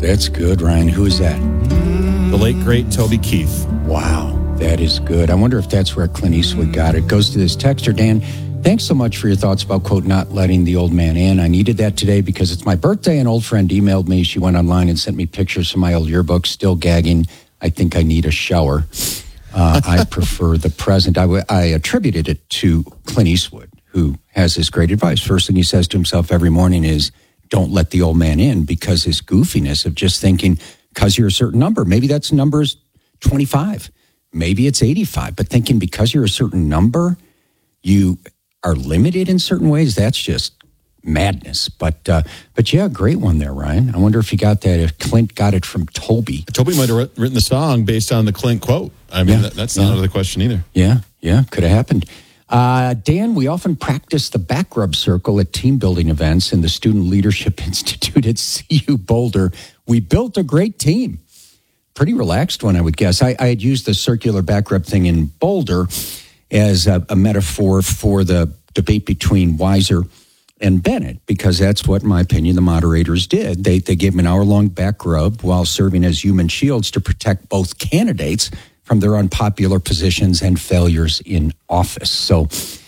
That's good, Ryan. Who is that? The late, great Toby Keith. Wow, that is good. I wonder if that's where Clint Eastwood got it. Goes to this texter, Dan. Thanks so much for your thoughts about, quote, not letting the old man in. I needed that today because it's my birthday. An old friend emailed me. She went online and sent me pictures from my old yearbook. Still gagging. I think I need a shower. I prefer the present. I attributed it to Clint Eastwood, who has this great advice. First thing he says to himself every morning is, don't let the old man in, because his goofiness of just thinking, because you're a certain number, maybe that's number's 25, maybe it's 85, but thinking because you're a certain number, you are limited in certain ways, that's just madness. But yeah, great one there, Ryan. I wonder if you got that, if Clint got it from Toby. Toby might have written the song based on the Clint quote. I mean, that's not out of the question either. Yeah, could have happened. Dan, we often practice the back rub circle at team building events in the Student Leadership Institute at CU Boulder. We built a great team. Pretty relaxed one, I would guess. I had used the circular back rub thing in Boulder as a metaphor for the debate between Weiser and Bennett, because that's what, in my opinion, the moderators did. They gave them an hour-long back rub while serving as human shields to protect both candidates from their unpopular positions and failures in office. So,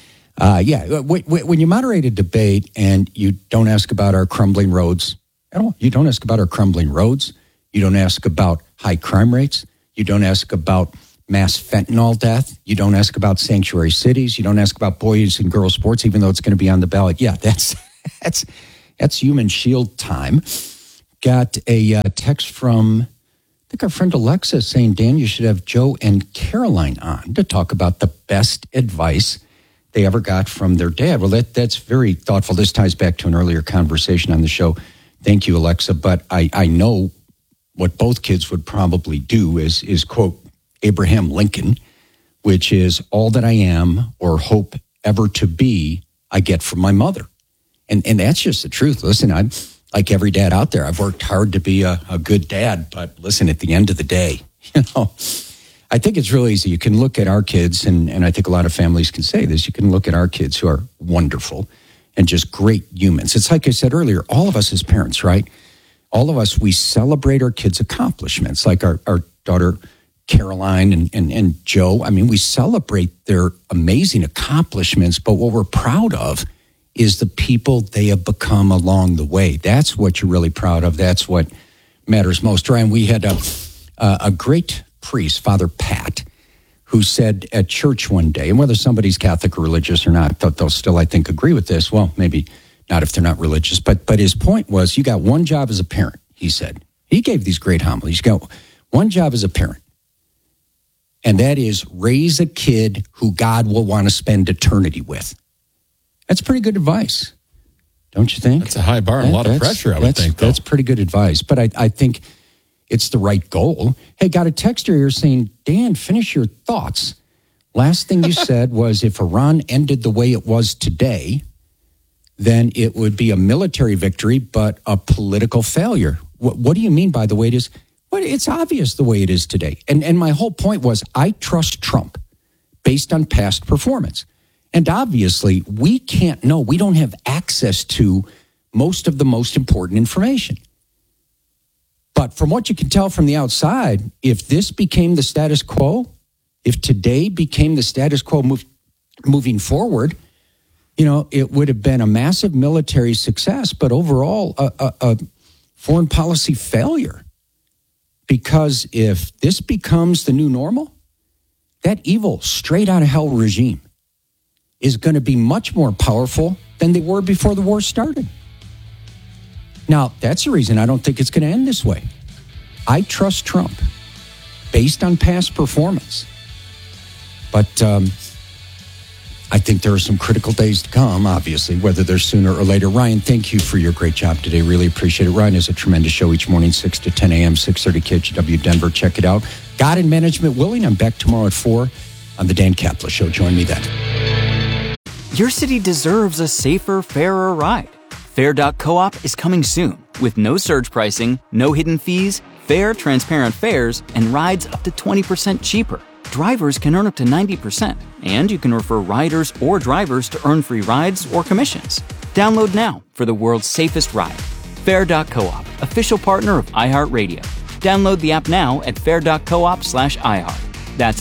when you moderate a debate and you don't ask about our crumbling roads at all, you don't ask about our crumbling roads, you don't ask about high crime rates, you don't ask about mass fentanyl death, you don't ask about sanctuary cities, you don't ask about boys and girls sports, even though it's going to be on the ballot. Yeah, that's human shield time. Got a text from, I think, our friend Alexa saying, Dan, you should have Joe and Caroline on to talk about the best advice they ever got from their dad. Well, that's very thoughtful. This ties back to an earlier conversation on the show. Thank you, Alexa. But I know what both kids would probably do is quote Abraham Lincoln, which is, all that I am or hope ever to be, I get from my mother. And that's just the truth. Listen, I'm like every dad out there. I've worked hard to be a good dad, but listen, at the end of the day, I think it's real easy. You can look at our kids, and I think a lot of families can say this, you can look at our kids who are wonderful and just great humans. It's like I said earlier, all of us as parents, right? All of us, we celebrate our kids' accomplishments, like our daughter Caroline and Joe. I mean, we celebrate their amazing accomplishments, but what we're proud of is the people they have become along the way. That's what you're really proud of. That's what matters most. Ryan, we had a great priest, Father Pat, who said at church one day, and whether somebody's Catholic or religious or not, they'll still, I think, agree with this. Well, maybe not if they're not religious. But his point was, you got one job as a parent, he said. He gave these great homilies. You got one job as a parent, and that is raise a kid who God will want to spend eternity with. That's pretty good advice, don't you think? That's a high bar and a lot of pressure, I would think, though. That's pretty good advice, but I think it's the right goal. Hey, got a texter here saying, Dan, finish your thoughts. Last thing you said was, if Iran ended the way it was today, then it would be a military victory, but a political failure. What do you mean by the way it is? Well, it's obvious the way it is today. And my whole point was, I trust Trump based on past performance. And obviously, we can't know. We don't have access to most of the most important information. But from what you can tell from the outside, if this became the status quo, if today became the status quo moving forward, it would have been a massive military success, but overall a foreign policy failure. Because if this becomes the new normal, that evil, straight out of hell regime is going to be much more powerful than they were before the war started. Now, that's the reason I don't think it's going to end this way. I trust Trump based on past performance. But I think there are some critical days to come, obviously, whether they're sooner or later. Ryan, thank you for your great job today. Really appreciate it. Ryan has a tremendous show each morning, 6 to 10 a.m., 6:30 KHW Denver. Check it out. God and Management willing, I'm back tomorrow at 4 on the Dan Kaplan Show. Join me then. Your city deserves a safer, fairer ride. Fair.coop is coming soon with no surge pricing, no hidden fees, fair, transparent fares, and rides up to 20% cheaper. Drivers can earn up to 90%, and you can refer riders or drivers to earn free rides or commissions. Download now for the world's safest ride. Fair.coop, official partner of iHeartRadio. Download the app now at fair.coop/iHeart. That's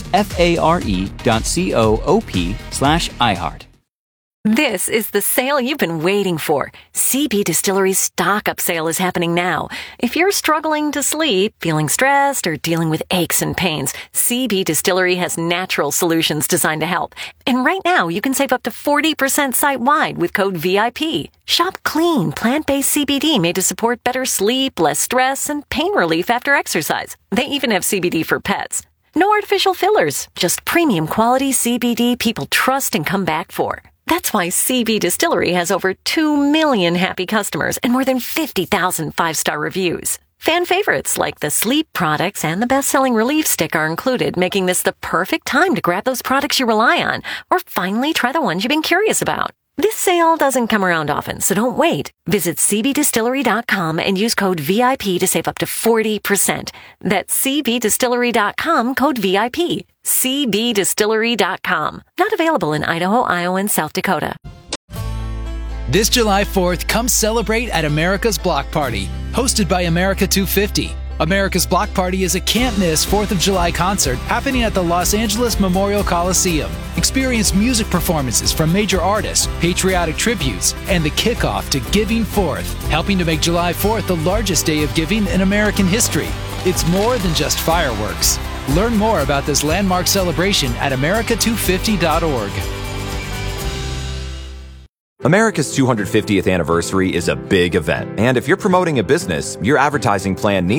FARE.coop/iHeart. This is the sale you've been waiting for. CB Distillery's Stock Up sale is happening now. If you're struggling to sleep, feeling stressed, or dealing with aches and pains, CB Distillery has natural solutions designed to help. And right now, you can save up to 40% site-wide with code VIP. Shop clean, plant-based CBD made to support better sleep, less stress, and pain relief after exercise. They even have CBD for pets. No artificial fillers, just premium quality CBD people trust and come back for. That's why CB Distillery has over 2 million happy customers and more than 50,000 five-star reviews. Fan favorites like the sleep products and the best-selling relief stick are included, making this the perfect time to grab those products you rely on or finally try the ones you've been curious about. This sale doesn't come around often, so don't wait. Visit cbdistillery.com and use code VIP to save up to 40%. That's cbdistillery.com, code VIP. cbdistillery.com. Not available in Idaho, Iowa, and South Dakota. This July 4th, come celebrate at America's Block Party, hosted by America 250. America's Block Party is a can't-miss 4th of July concert happening at the Los Angeles Memorial Coliseum. Experience music performances from major artists, patriotic tributes, and the kickoff to Giving Forth, helping to make July 4th the largest day of giving in American history. It's more than just fireworks. Learn more about this landmark celebration at america250.org. America's 250th anniversary is a big event, and if you're promoting a business, your advertising plan needs